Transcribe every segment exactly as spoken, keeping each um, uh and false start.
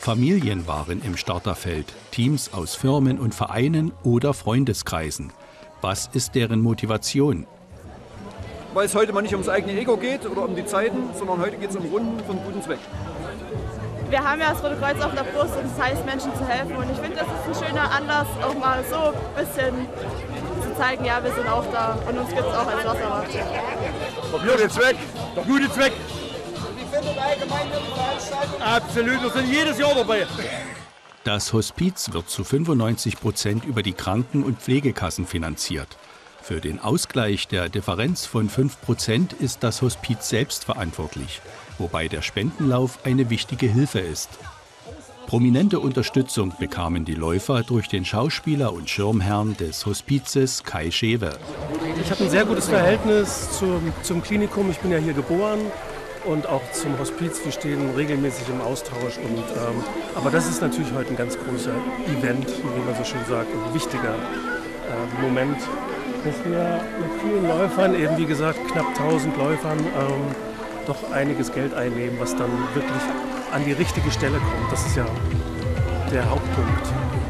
Familien waren im Starterfeld, Teams aus Firmen und Vereinen oder Freundeskreisen. Was ist deren Motivation? Weil es heute mal nicht ums eigene Ego geht oder um die Zeiten, sondern heute geht es um Runden für einen guten Zweck. Wir haben ja das Rote Kreuz auf der Brust und es heißt, Menschen zu helfen. Und ich finde, das ist ein schöner Anlass, auch mal so ein bisschen zu zeigen, ja, wir sind auch da und uns gibt es auch als Wasserwacht. Der gute Zweck, der gute Zweck. Wie findet allgemein die Veranstaltung? Absolut, wir sind jedes Jahr dabei. Das Hospiz wird zu fünfundneunzig Prozent über die Kranken- und Pflegekassen finanziert. Für den Ausgleich der Differenz von fünf Prozent ist das Hospiz selbst verantwortlich, wobei der Spendenlauf eine wichtige Hilfe ist. Prominente Unterstützung bekamen die Läufer durch den Schauspieler und Schirmherrn des Hospizes Kai Schewe. Ich habe ein sehr gutes Verhältnis zum, zum Klinikum. Ich bin ja hier geboren und auch zum Hospiz. Wir stehen regelmäßig im Austausch. Und, ähm, aber das ist natürlich heute ein ganz großer Event, wie man so schön sagt, ein wichtiger äh, Moment, dass wir mit vielen Läufern, eben wie gesagt knapp tausend Läufern, ähm, doch einiges Geld einnehmen, was dann wirklich an die richtige Stelle kommt. Das ist ja der Hauptpunkt.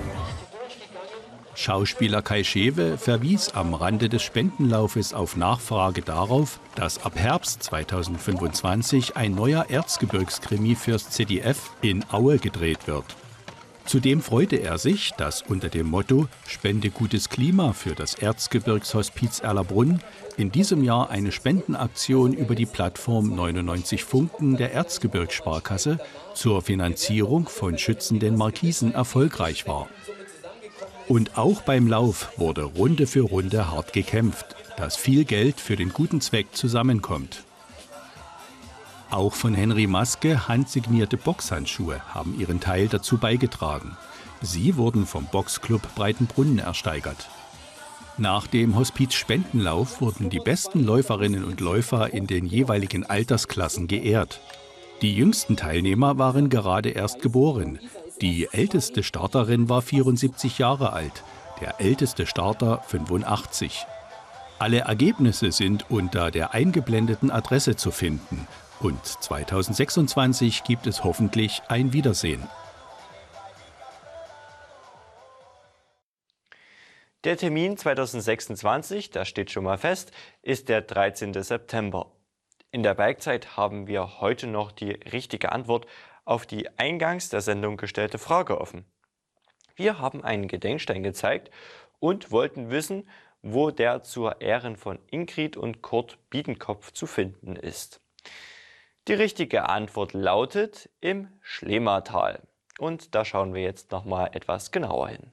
Schauspieler Kai Schewe verwies am Rande des Spendenlaufes auf Nachfrage darauf, dass ab Herbst zweitausendfünfundzwanzig ein neuer Erzgebirgskrimi fürs Z D F in Aue gedreht wird. Zudem freute er sich, dass unter dem Motto »Spende gutes Klima für das Erzgebirgshospiz Erlabrunn« in diesem Jahr eine Spendenaktion über die Plattform neunundneunzig Funken der Erzgebirgssparkasse zur Finanzierung von schützenden Markisen erfolgreich war. Und auch beim Lauf wurde Runde für Runde hart gekämpft, dass viel Geld für den guten Zweck zusammenkommt. Auch von Henry Maske handsignierte Boxhandschuhe haben ihren Teil dazu beigetragen. Sie wurden vom Boxclub Breitenbrunn ersteigert. Nach dem Hospiz-Spendenlauf wurden die besten Läuferinnen und Läufer in den jeweiligen Altersklassen geehrt. Die jüngsten Teilnehmer waren gerade erst geboren. Die älteste Starterin war vierundsiebzig Jahre alt, der älteste Starter fünfundachtzig. Alle Ergebnisse sind unter der eingeblendeten Adresse zu finden. Und zweitausendsechsundzwanzig gibt es hoffentlich ein Wiedersehen. Der Termin zweitausendsechsundzwanzig, das steht schon mal fest, ist der dreizehnte September. In der Bikezeit haben wir heute noch die richtige Antwort auf die eingangs der Sendung gestellte Frage offen. Wir haben einen Gedenkstein gezeigt und wollten wissen, wo der zur Ehren von Ingrid und Kurt Biedenkopf zu finden ist. Die richtige Antwort lautet im Schlematal. Und da schauen wir jetzt noch mal etwas genauer hin.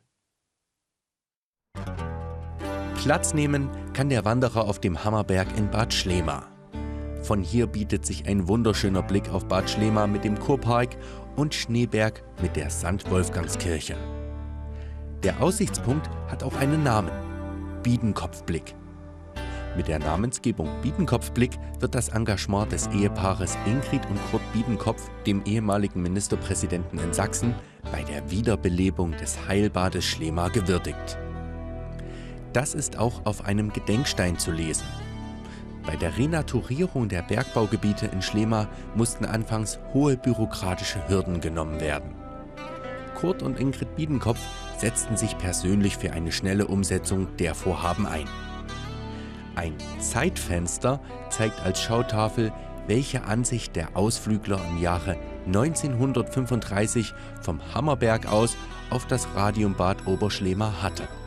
Platz nehmen kann der Wanderer auf dem Hammerberg in Bad Schlema. Von hier bietet sich ein wunderschöner Blick auf Bad Schlema mit dem Kurpark und Schneeberg mit der Sankt Wolfgangskirche. Der Aussichtspunkt hat auch einen Namen: Biedenkopfblick. Mit der Namensgebung Biedenkopfblick wird das Engagement des Ehepaares Ingrid und Kurt Biedenkopf, dem ehemaligen Ministerpräsidenten in Sachsen, bei der Wiederbelebung des Heilbades Schlema gewürdigt. Das ist auch auf einem Gedenkstein zu lesen. Bei der Renaturierung der Bergbaugebiete in Schlema mussten anfangs hohe bürokratische Hürden genommen werden. Kurt und Ingrid Biedenkopf setzten sich persönlich für eine schnelle Umsetzung der Vorhaben ein. Ein Zeitfenster zeigt als Schautafel, welche Ansicht der Ausflügler im Jahre neunzehnhundertfünfunddreißig vom Hammerberg aus auf das Radiumbad Oberschlema hatte.